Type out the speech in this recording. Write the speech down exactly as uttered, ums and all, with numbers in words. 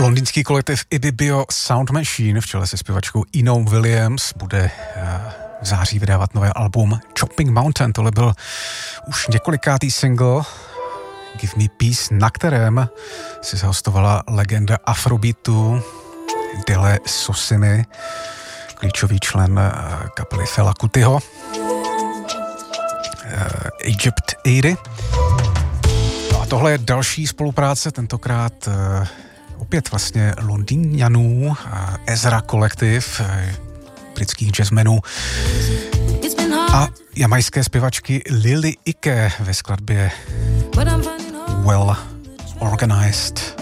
Londýnský kolektiv Ibibio Sound Machine v čele se zpěvačkou Inou Williams bude v září vydávat nové album Chopping Mountain. Tohle byl už několikátý single Give Me Peace, na kterém si zhostovala legenda Afrobeatu Dele Sosimi, klíčový člen kapely Fela Kutiho, Egypt osmdesát. No a tohle je další spolupráce, tentokrát opět vlastně Londýňanů, Ezra kolektiv, britských jazzmenů a jamajské zpěvačky Lily Ike ve skladbě Well Organized.